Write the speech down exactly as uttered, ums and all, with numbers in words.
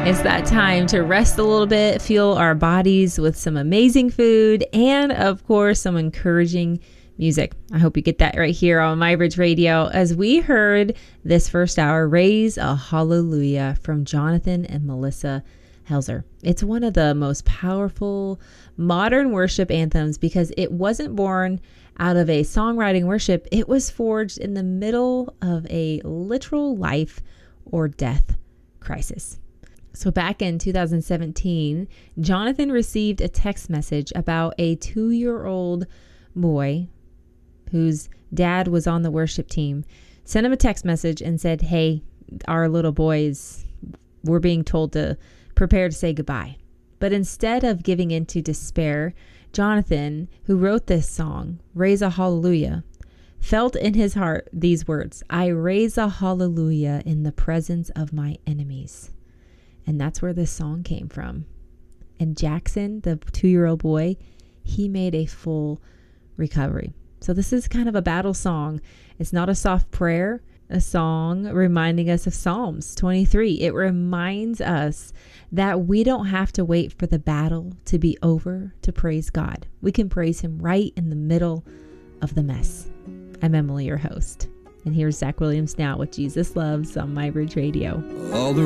It's that time to rest a little bit, fuel our bodies with some amazing food, and of course, some encouraging music. I hope you get that right here on MyBridge Radio as we heard this first hour, Raise a Hallelujah from Jonathan and Melissa Helzer. It's one of the most powerful modern worship anthems because it wasn't born out of a songwriting worship. It was forged in the middle of a literal life or death crisis. So back in two thousand seventeen, Jonathan received a text message about a two-year-old boy whose dad was on the worship team, sent him a text message and said, hey, our little boys, we're being told to prepare to say goodbye. But instead of giving into despair, Jonathan, who wrote this song, Raise a Hallelujah, felt in his heart these words, I raise a hallelujah in the presence of my enemies. And that's where this song came from. And Jackson, the two-year-old boy, he made a full recovery. So this is kind of a battle song. It's not a soft prayer, a song reminding us of Psalms twenty-three. It reminds us that we don't have to wait for the battle to be over to praise God. We can praise him right in the middle of the mess. I'm Emily, your host. And here's Zach Williams now with Jesus Loves on MyBridge Radio. All the